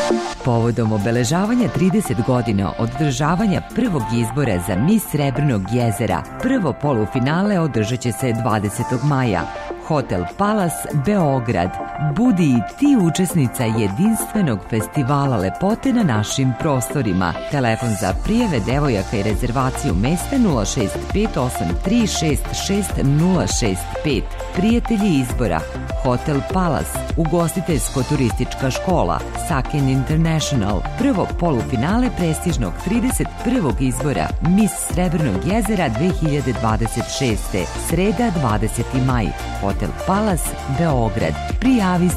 Povodom obeležavanja 30 godina od održavanja prvog izbora za Mis Srebrnog jezera, prvo polufinale održat će se 20. maja. Hotel Palace, Beograd. Budi i ti učesnica jedinstvenog festivala lepote na našim prostorima. Telefon za prijave devojaka i rezervaciju mesta 06583666065. Prijatelji izbora: Hotel Palace, ugostiteljsko-turistička škola, Sakin International, prvo polufinale prestižnog 31. izbora Mis Srebrnog jezera 2026. Sreda 20. maj. Hotel Palace, Beograd. Prijavi